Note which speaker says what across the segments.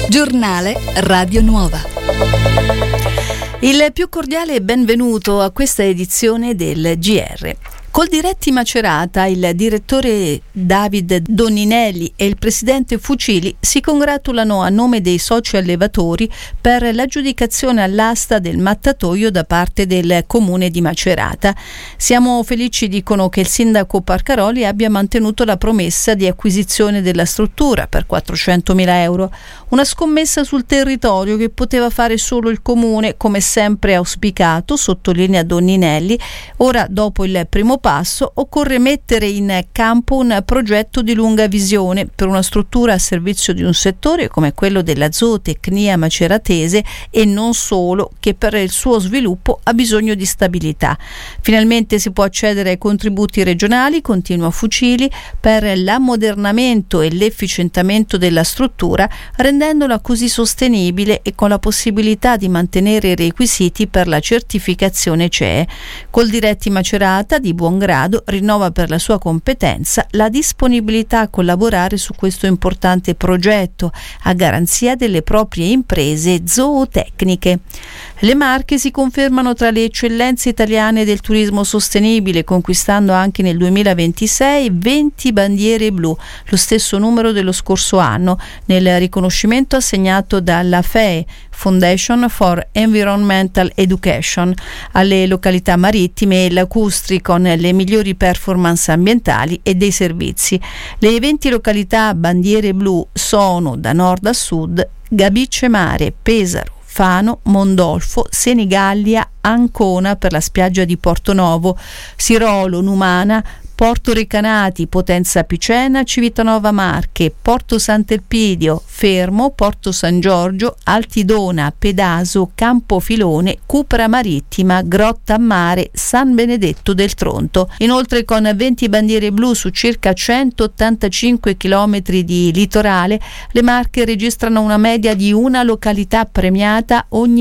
Speaker 1: Giornale Radio Nuova. Il più cordiale benvenuto a questa edizione del GR. Coldiretti Macerata, il direttore David Doninelli e il presidente Fucili si congratulano a nome dei soci allevatori per l'aggiudicazione all'asta del mattatoio da parte del comune di Macerata. Siamo felici, dicono, che il sindaco Parcaroli abbia mantenuto la promessa di acquisizione della struttura per 400.000 euro. Una scommessa sul territorio che poteva fare solo il comune, come sempre auspicato, sottolinea Doninelli. Ora, dopo il primo passo, occorre mettere in campo un progetto di lunga visione per una struttura a servizio di un settore come quello della zootecnia maceratese e non solo, che per il suo sviluppo ha bisogno di stabilità. Finalmente si può accedere ai contributi regionali, continua Fucili, per l'ammodernamento e l'efficientamento della struttura, rendendola così sostenibile e con la possibilità di mantenere i requisiti per la certificazione CE. Coldiretti Macerata, di buon grado, rinnova per la sua competenza la disponibilità a collaborare su questo importante progetto a garanzia delle proprie imprese zootecniche. Le Marche si confermano tra le eccellenze italiane del turismo sostenibile, conquistando anche nel 2026 20 bandiere blu, lo stesso numero dello scorso anno, nel riconoscimento assegnato dalla FEE, Foundation for Environmental Education, alle località marittime e lacustri con le migliori performance ambientali e dei servizi. Le 20 località bandiere blu sono, da nord a sud, Gabice Mare, Pesaro, Fano, Mondolfo, Senigallia, Ancona per la spiaggia di Portonovo, Sirolo, Numana, Porto Recanati, Potenza Picena, Civitanova Marche, Porto Sant'Elpidio, Fermo, Porto San Giorgio, Altidona, Pedaso, Campofilone, Cupra Marittima, Grotta a Mare, San Benedetto del Tronto. Inoltre, con 20 bandiere blu su circa 185 km di litorale, le Marche registrano una media di una località premiata ogni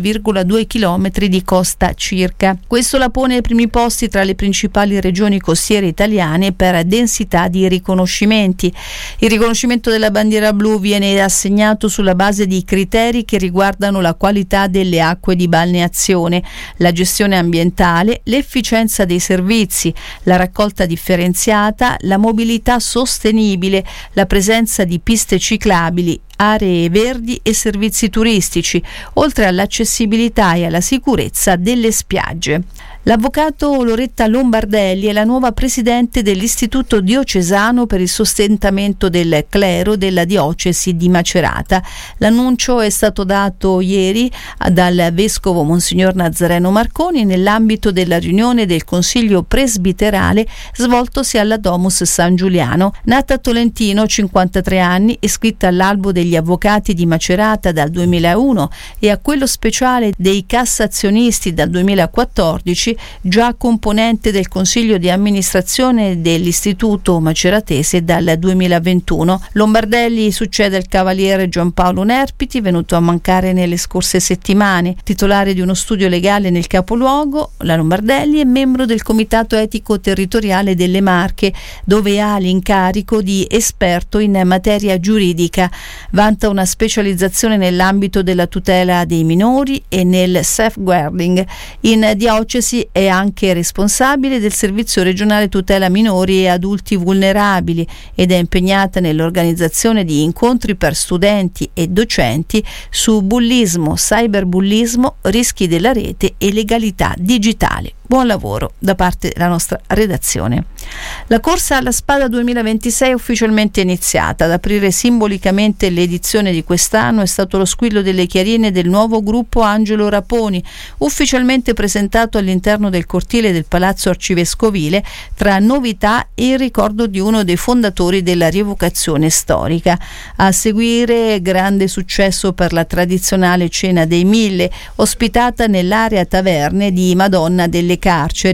Speaker 1: 9,2 km di costa circa. Questo la pone ai primi posti tra le principali regioni costiere italiane per densità di riconoscimenti. Il riconoscimento della bandiera blu viene assegnato sulla base di criteri che riguardano la qualità delle acque di balneazione, la gestione ambientale, l'efficienza dei servizi, la raccolta differenziata, la mobilità sostenibile, la presenza di piste ciclabili, aree verdi e servizi turistici, oltre all'accessibilità e alla sicurezza delle spiagge. L'avvocato Loretta Lombardelli è la nuova presidente dell'Istituto Diocesano per il sostentamento del clero della diocesi di Macerata. L'annuncio è stato dato ieri dal vescovo Monsignor Nazareno Marconi nell'ambito della riunione del Consiglio Presbiterale svoltosi alla Domus San Giuliano. Nata a Tolentino, 53 anni, iscritta all'albo degli avvocati di Macerata dal 2001 e a quello speciale dei cassazionisti dal 2014, già componente del consiglio di amministrazione dell'Istituto Maceratese dal 2021. Lombardelli succede al cavaliere Giampaolo Nerpiti, venuto a mancare nelle scorse settimane. Titolare di uno studio legale nel capoluogo, la Lombardelli è membro del Comitato Etico Territoriale delle Marche, dove ha l'incarico di esperto in materia giuridica. Vanta una specializzazione nell'ambito della tutela dei minori e nel safeguarding. In diocesi è anche responsabile del Servizio Regionale Tutela Minori e Adulti Vulnerabili ed è impegnata nell'organizzazione di incontri per studenti e docenti su bullismo, cyberbullismo, rischi della rete e legalità digitale. Buon lavoro da parte della nostra redazione. La corsa alla spada 2026 è ufficialmente iniziata. Ad aprire simbolicamente l'edizione di quest'anno è stato lo squillo delle chiarine del nuovo gruppo Angelo Raponi, ufficialmente presentato all'interno del cortile del Palazzo Arcivescovile, tra novità e il ricordo di uno dei fondatori della rievocazione storica. A seguire, grande successo per la tradizionale Cena dei Mille, ospitata nell'area taverne di Madonna delle Carceri, che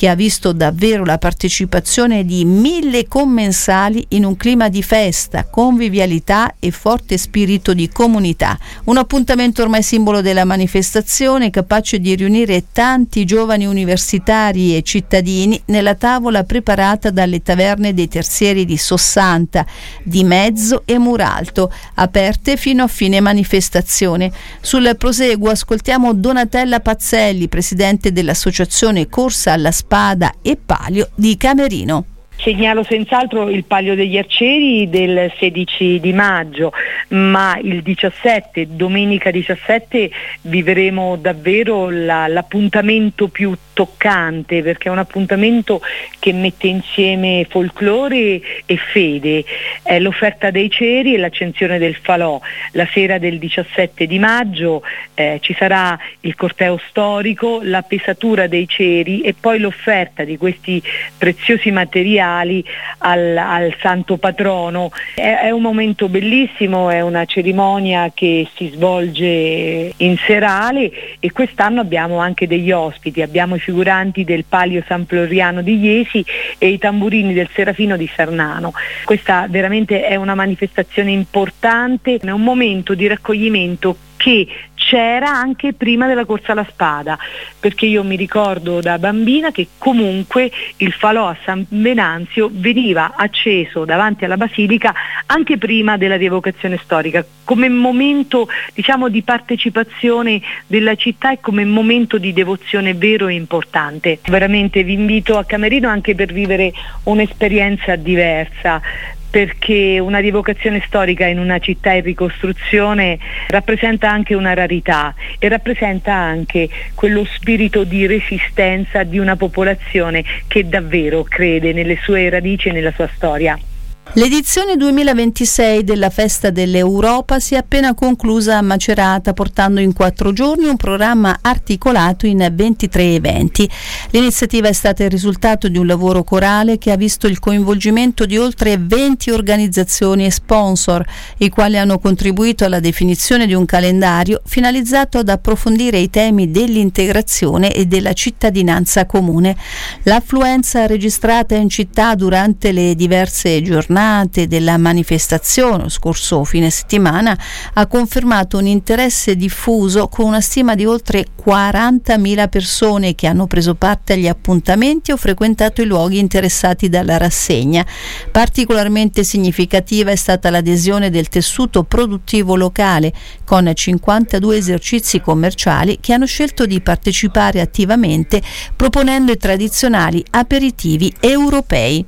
Speaker 1: che ha visto davvero la partecipazione di 1000 commensali in un clima di festa, convivialità e forte spirito di comunità. Un appuntamento ormai simbolo della manifestazione, capace di riunire tanti giovani universitari e cittadini nella tavola preparata dalle taverne dei terzieri di Sossanta, di Mezzo e Muralto, aperte fino a fine manifestazione. Sul proseguo ascoltiamo Donatella Pazzelli, presidente dell'associazione Corsa alla Spada e Palio di Camerino.
Speaker 2: Segnalo senz'altro il Palio degli Arcieri del 16 di maggio, ma il 17, domenica 17, vivremo davvero l'appuntamento più toccante, perché è un appuntamento che mette insieme folklore e fede. È l'offerta dei ceri e l'accensione del falò. La sera del 17 di maggio ci sarà il corteo storico, la pesatura dei ceri e poi l'offerta di questi preziosi materiali al santo patrono. È un momento bellissimo, è una cerimonia che si svolge in serale e quest'anno abbiamo anche degli ospiti, abbiamo i figuranti del Palio San Floriano di Iesi e i tamburini del Serafino di Sarnano. Questa veramente è una manifestazione importante, è un momento di raccoglimento che c'era anche prima della corsa alla spada, perché io mi ricordo da bambina che comunque il falò a San Venanzio veniva acceso davanti alla basilica anche prima della rievocazione storica, come momento, diciamo, di partecipazione della città e come momento di devozione vero e importante. Veramente vi invito a Camerino anche per vivere un'esperienza diversa, perché una rievocazione storica in una città in ricostruzione rappresenta anche una rarità e rappresenta anche quello spirito di resistenza di una popolazione che davvero crede nelle sue radici e nella sua storia.
Speaker 1: L'edizione 2026 della Festa dell'Europa si è appena conclusa a Macerata, portando in 4 giorni un programma articolato in 23 eventi. L'iniziativa è stata il risultato di un lavoro corale che ha visto il coinvolgimento di oltre 20 organizzazioni e sponsor, i quali hanno contribuito alla definizione di un calendario finalizzato ad approfondire i temi dell'integrazione e della cittadinanza comune. L'affluenza registrata in città durante le diverse giornate della manifestazione scorso fine settimana ha confermato un interesse diffuso, con una stima di oltre 40.000 persone che hanno preso parte agli appuntamenti o frequentato i luoghi interessati dalla rassegna. Particolarmente significativa è stata l'adesione del tessuto produttivo locale, con 52 esercizi commerciali che hanno scelto di partecipare attivamente proponendo i tradizionali aperitivi europei.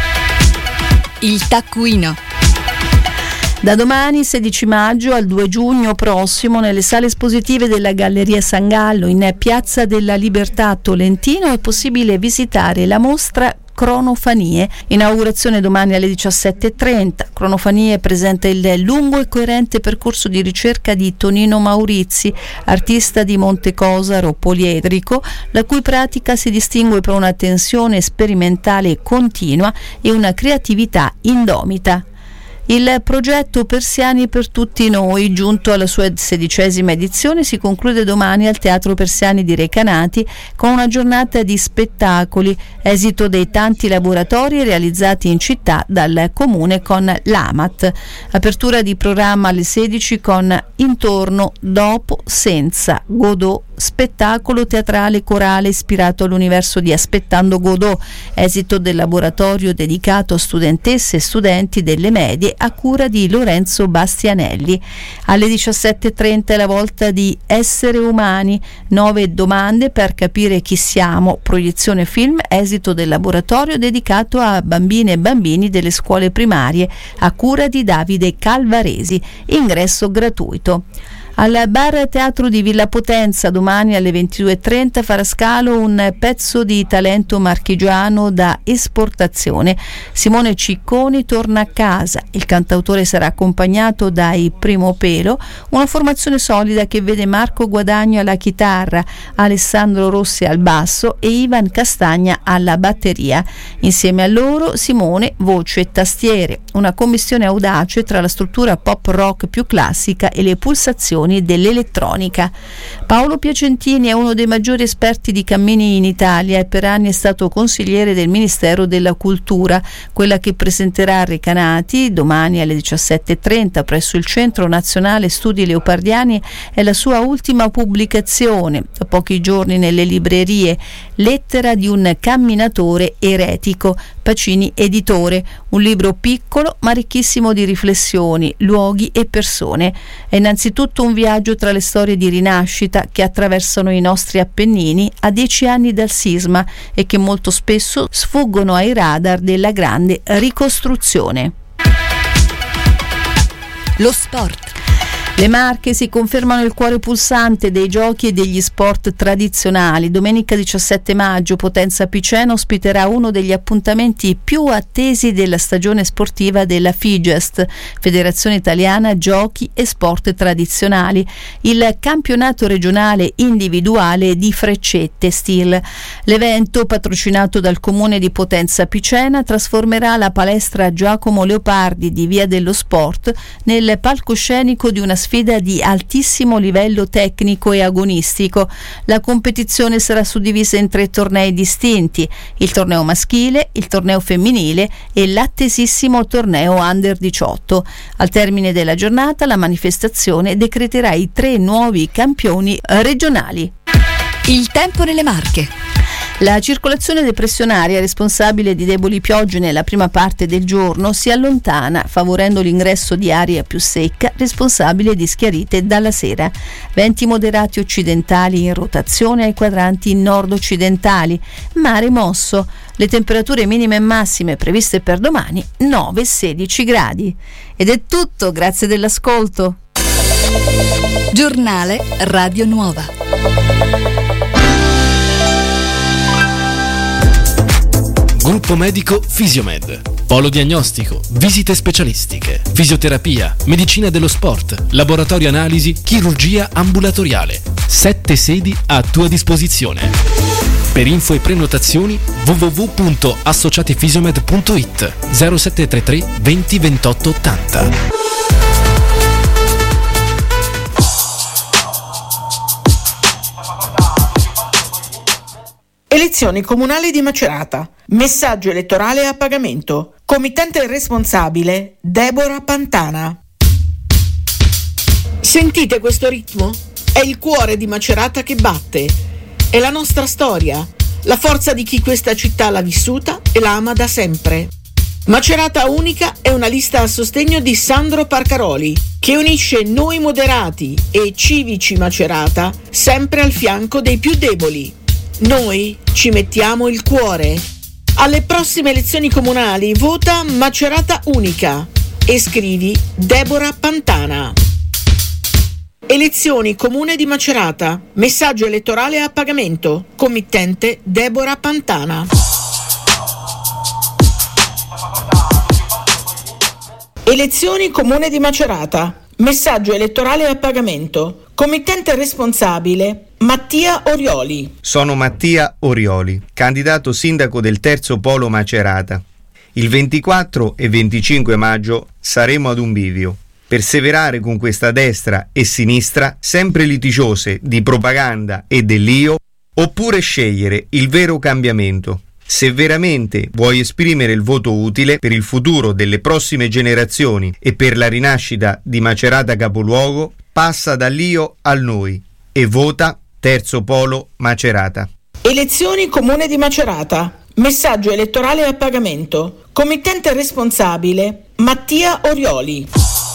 Speaker 3: Il taccuino.
Speaker 1: Da domani 16 maggio al 2 giugno prossimo nelle sale espositive della Galleria San Gallo in Piazza della Libertà a Tolentino è possibile visitare la mostra Cronofanie. Inaugurazione domani alle 17:30. Cronofanie presenta il lungo e coerente percorso di ricerca di Tonino Maurizi, artista di Montecosaro poliedrico, la cui pratica si distingue per una tensione sperimentale continua e una creatività indomita. Il progetto Persiani per tutti noi, giunto alla sua 16ª edizione, si conclude domani al Teatro Persiani di Recanati con una giornata di spettacoli, esito dei tanti laboratori realizzati in città dal Comune con l'AMAT. Apertura di programma alle 16 con Intorno, Dopo, Senza, Godot, spettacolo teatrale corale ispirato all'universo di Aspettando Godot, esito del laboratorio dedicato a studentesse e studenti delle medie a cura di Lorenzo Bastianelli. Alle 17:30 è la volta di Essere Umani, 9 domande per capire chi siamo, proiezione film, esito del laboratorio dedicato a bambine e bambini delle scuole primarie a cura di Davide Calvaresi, ingresso gratuito. Al Bar Teatro di Villa Potenza domani alle 22:30 farà scalo un pezzo di talento marchigiano da esportazione. Simone Cicconi torna a casa. Il cantautore sarà accompagnato dai Primo Pelo, una formazione solida che vede Marco Guadagno alla chitarra, Alessandro Rossi al basso e Ivan Castagna alla batteria. Insieme a loro Simone, voce e tastiere. Una commistione audace tra la struttura pop rock più classica e le pulsazioni innovazioni dell'elettronica. Paolo Piacentini è uno dei maggiori esperti di cammini in Italia e per anni è stato consigliere del Ministero della Cultura. Quella che presenterà Recanati domani alle 17:30 presso il Centro Nazionale Studi Leopardiani è la sua ultima pubblicazione, da pochi giorni nelle librerie, Lettera di un camminatore eretico, Pacini editore, un libro piccolo ma ricchissimo di riflessioni, luoghi e persone. È innanzitutto un viaggio tra le storie di rinascita che attraversano i nostri Appennini a 10 anni dal sisma e che molto spesso sfuggono ai radar della grande ricostruzione.
Speaker 3: Lo sport.
Speaker 1: Le Marche si confermano il cuore pulsante dei giochi e degli sport tradizionali. Domenica 17 maggio Potenza Piceno ospiterà uno degli appuntamenti più attesi della stagione sportiva della FIGEST, Federazione Italiana Giochi e Sport Tradizionali, il campionato regionale individuale di freccette steel. L'evento, patrocinato dal Comune di Potenza Picena, trasformerà la palestra Giacomo Leopardi di Via dello Sport nel palcoscenico di una sfida di altissimo livello tecnico e agonistico. La competizione sarà suddivisa in 3 tornei distinti: il torneo maschile, il torneo femminile e l'attesissimo torneo Under 18. Al termine della giornata la manifestazione decreterà i 3 nuovi campioni regionali.
Speaker 3: Il tempo nelle Marche.
Speaker 1: La circolazione depressionaria responsabile di deboli piogge nella prima parte del giorno si allontana, favorendo l'ingresso di aria più secca responsabile di schiarite dalla sera. Venti moderati occidentali in rotazione ai quadranti nord-occidentali. Mare mosso. Le temperature minime e massime previste per domani 9-16 gradi. Ed è tutto, grazie dell'ascolto.
Speaker 3: Giornale Radio Nuova.
Speaker 4: Gruppo medico Fisiomed. Polo diagnostico, visite specialistiche, fisioterapia, medicina dello sport, laboratorio analisi, chirurgia ambulatoriale. 7 sedi a tua disposizione. Per info e prenotazioni www.associatifisiomed.it 0733 20 28 80.
Speaker 5: Elezioni comunali di Macerata. Messaggio elettorale a pagamento. Committente responsabile Deborah Pantana. Sentite questo ritmo? È il cuore di Macerata che batte. È la nostra storia, la forza di chi questa città l'ha vissuta e la ama da sempre. Macerata Unica è una lista a sostegno di Sandro Parcaroli, che unisce noi moderati e civici Macerata sempre al fianco dei più deboli. Noi ci mettiamo il cuore. Alle prossime elezioni comunali vota Macerata Unica e scrivi Deborah Pantana. Elezioni Comune di Macerata. Messaggio elettorale a pagamento. Committente Deborah Pantana. Elezioni Comune di Macerata. Messaggio elettorale a pagamento. Committente responsabile Mattia Orioli.
Speaker 6: Sono Mattia Orioli, candidato sindaco del terzo polo Macerata. Il 24 e 25 maggio saremo ad un bivio. Perseverare con questa destra e sinistra sempre litigiose di propaganda e dell'io, oppure scegliere il vero cambiamento. Se veramente vuoi esprimere il voto utile per il futuro delle prossime generazioni e per la rinascita di Macerata capoluogo, passa dall'io al noi e vota Terzo Polo Macerata.
Speaker 5: Elezioni Comune di Macerata. Messaggio elettorale a pagamento. Committente responsabile Mattia Orioli.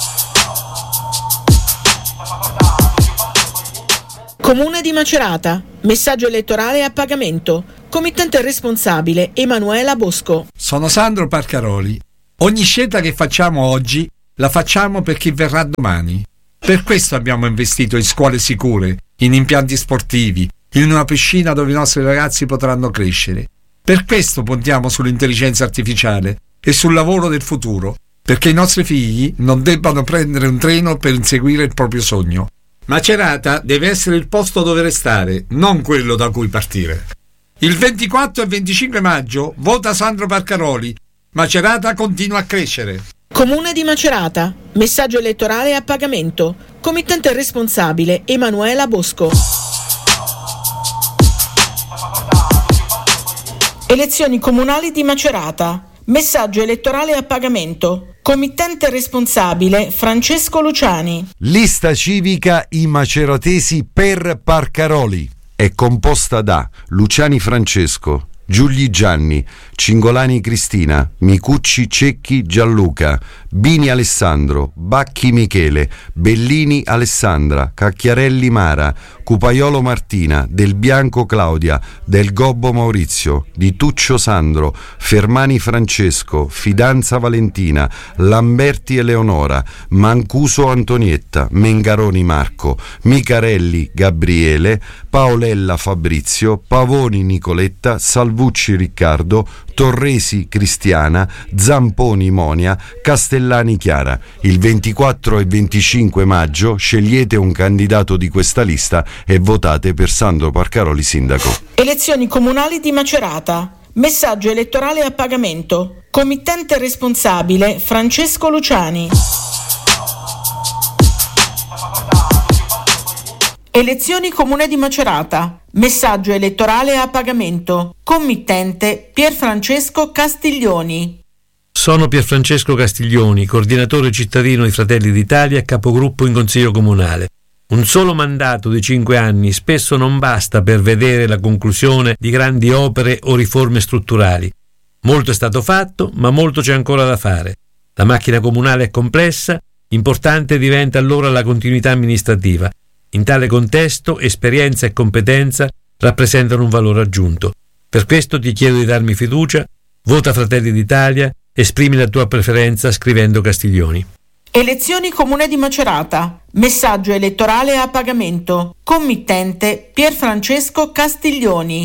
Speaker 5: Comune di Macerata. Messaggio elettorale a pagamento. Committente responsabile Emanuela Bosco.
Speaker 7: Sono Sandro Parcaroli. Ogni scelta che facciamo oggi la facciamo per chi verrà domani. Per questo abbiamo investito in scuole sicure, in impianti sportivi, in una piscina dove i nostri ragazzi potranno crescere. Per questo puntiamo sull'intelligenza artificiale e sul lavoro del futuro, perché i nostri figli non debbano prendere un treno per inseguire il proprio sogno. Macerata deve essere il posto dove restare, non quello da cui partire. Il 24 e 25 maggio vota Sandro Parcaroli. Macerata continua a crescere.
Speaker 5: Comune di Macerata. Messaggio elettorale a pagamento. committente responsabile Emanuela Bosco. Elezioni comunali di Macerata, messaggio elettorale a pagamento, committente responsabile Francesco Luciani.
Speaker 8: Lista civica I Maceratesi per Parcaroli è composta da Luciani Francesco, Giugli Gianni, Cingolani Cristina, Micucci Cecchi Gianluca, Bini Alessandro, Bacchi Michele, Bellini Alessandra, Cacchiarelli Mara, Cupaiolo Martina, Del Bianco Claudia, Del Gobbo Maurizio, Di Tuccio Sandro, Fermani Francesco, Fidanza Valentina, Lamberti Eleonora, Mancuso Antonietta, Mengaroni Marco, Micarelli Gabriele, Paolella Fabrizio, Pavoni Nicoletta, Salvucci Riccardo, Torresi Cristiana, Zamponi Monia, Castellani Chiara. Il 24 e 25 maggio scegliete un candidato di questa lista e votate per Sandro Parcaroli sindaco.
Speaker 5: Elezioni comunali di Macerata, messaggio elettorale a pagamento, committente responsabile Francesco Luciani. Elezioni comune di Macerata, messaggio elettorale a pagamento, committente Pierfrancesco Castiglioni.
Speaker 9: Sono Pierfrancesco Castiglioni, coordinatore cittadino di Fratelli d'Italia e capogruppo in Consiglio Comunale. Un solo mandato di 5 anni spesso non basta per vedere la conclusione di grandi opere o riforme strutturali. Molto è stato fatto, ma molto c'è ancora da fare. La macchina comunale è complessa, importante diventa allora la continuità amministrativa. In tale contesto, esperienza e competenza rappresentano un valore aggiunto. Per questo ti chiedo di darmi fiducia, vota Fratelli d'Italia, esprimi la tua preferenza scrivendo Castiglioni.
Speaker 5: Elezioni comune di Macerata, messaggio elettorale a pagamento, committente Pierfrancesco Castiglioni.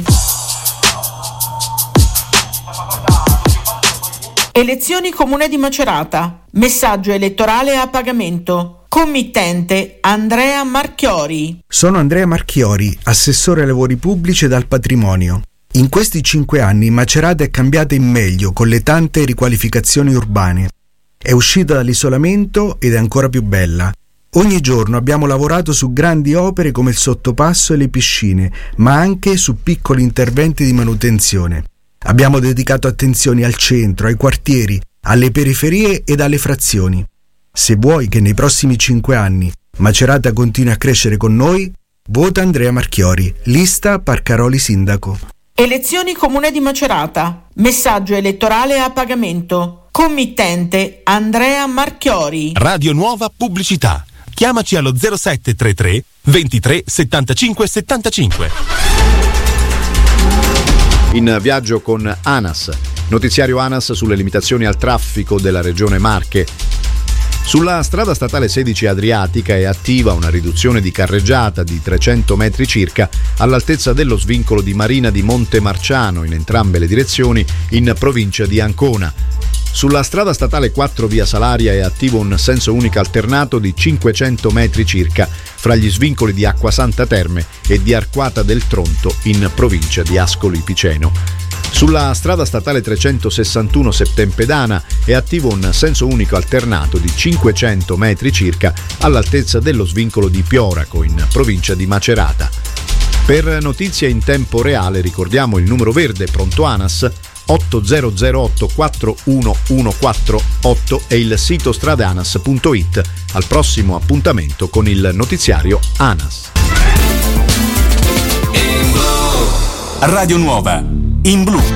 Speaker 5: Elezioni comune di Macerata, messaggio elettorale a pagamento, committente Andrea Marchiori.
Speaker 10: Sono Andrea Marchiori, assessore ai lavori pubblici e al patrimonio. In questi 5 anni Macerata è cambiata in meglio con le tante riqualificazioni urbane. È uscita dall'isolamento ed è ancora più bella. Ogni giorno abbiamo lavorato su grandi opere come il sottopasso e le piscine, ma anche su piccoli interventi di manutenzione. Abbiamo dedicato attenzioni al centro, ai quartieri, alle periferie ed alle frazioni. Se vuoi che nei prossimi 5 anni Macerata continui a crescere con noi, vota Andrea Marchiori, lista Parcaroli sindaco.
Speaker 5: Elezioni comune di Macerata, messaggio elettorale a pagamento, committente Andrea Marchiori.
Speaker 11: Radio Nuova Pubblicità. Chiamaci allo 0733 23 75 75.
Speaker 12: In viaggio con ANAS, notiziario ANAS sulle limitazioni al traffico della regione Marche. Sulla strada statale 16 Adriatica è attiva una riduzione di carreggiata di 300 metri circa all'altezza dello svincolo di Marina di Montemarciano in entrambe le direzioni in provincia di Ancona. Sulla strada statale 4 via Salaria è attivo un senso unico alternato di 500 metri circa fra gli svincoli di Acquasanta Terme e di Arquata del Tronto in provincia di Ascoli Piceno. Sulla strada statale 361 Settempedana è attivo un senso unico alternato di 500 metri circa all'altezza dello svincolo di Pioraco in provincia di Macerata. Per notizie in tempo reale ricordiamo il numero verde pronto ANAS 8008 41148 e il sito stradeanas.it. Al prossimo appuntamento con il notiziario ANAS.
Speaker 11: Radio Nuova in blu.